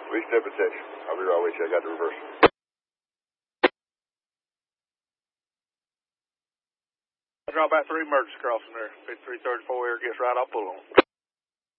Release deputation. I'll be right with you. I got the reverse. I draw about 3 emergency crossing there. 5334 air gets right, I'll pull on.